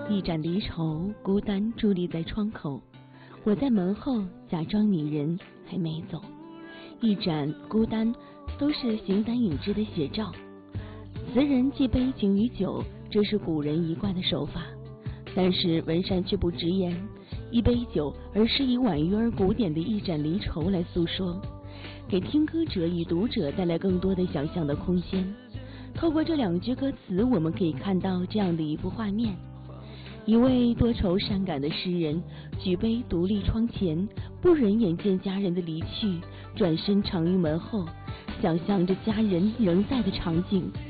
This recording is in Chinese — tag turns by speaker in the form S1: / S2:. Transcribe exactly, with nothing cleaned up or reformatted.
S1: 一盏离愁，孤单伫立在窗口，我在门后假装你人还没走。一盏孤单都是形单影只的写照。词人寄悲情于酒，这是古人一贯的手法，但是文山却不直言一杯酒，而是以婉约而古典的一盏离愁来诉说，给听歌者与读者带来更多的想象的空间。透过这两句歌词，我们可以看到这样的一幅画面：一位多愁善感的诗人举杯独立窗前，不忍眼见家人的离去，转身藏于门后，想象着家人仍在的场景。